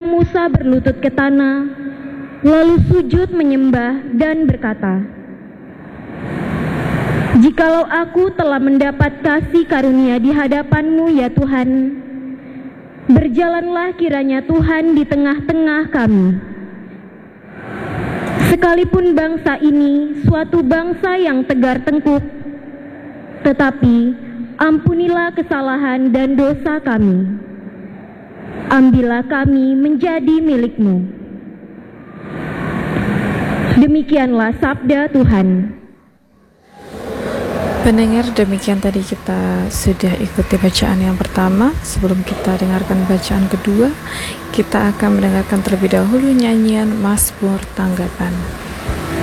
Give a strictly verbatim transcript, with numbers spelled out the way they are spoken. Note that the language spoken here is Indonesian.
Musa berlutut ke tanah, lalu sujud menyembah dan berkata, "Jikalau aku telah mendapat kasih karunia di hadapan-Mu ya Tuhan, berjalanlah kiranya Tuhan di tengah-tengah kami. Sekalipun bangsa ini suatu bangsa yang tegar tengkuk, tetapi ampunilah kesalahan dan dosa kami. Ambillah kami menjadi milik-Mu." Demikianlah sabda Tuhan. Pendengar, demikian tadi kita sudah ikuti bacaan yang pertama. Sebelum kita dengarkan bacaan kedua, kita akan mendengarkan terlebih dahulu nyanyian Mazmur Tanggapan.